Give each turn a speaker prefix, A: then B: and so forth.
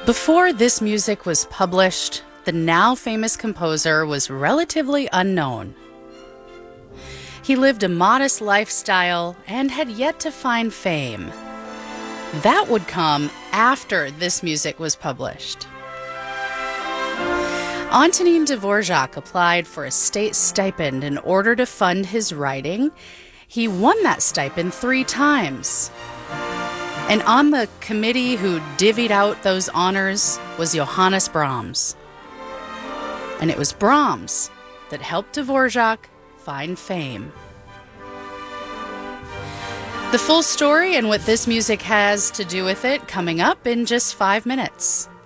A: Before this music was published, the now famous composer was relatively unknown. He lived a modest lifestyle and had yet to find fame. That would come after this music was published. Antonin Dvorak applied for a state stipend in order to fund his writing. He won that stipend 3 times. And on the committee who divvied out those honors was Johannes Brahms. And it was Brahms that helped Dvorak find fame. The full story and what this music has to do with it coming up in just 5 minutes.